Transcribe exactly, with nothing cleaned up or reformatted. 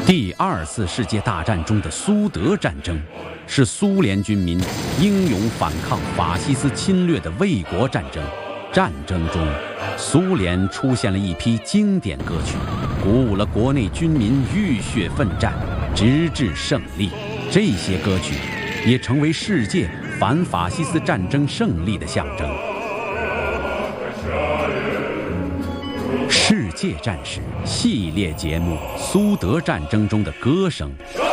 第二次世界大战中的苏德战争，是苏联军民英勇反抗法西斯侵略的卫国战争。战争中，苏联出现了一批经典歌曲，鼓舞了国内军民浴血奋战，直至胜利。这些歌曲也成为世界反法西斯战争胜利的象征。世界战士系列节目《苏德战争中的歌声》。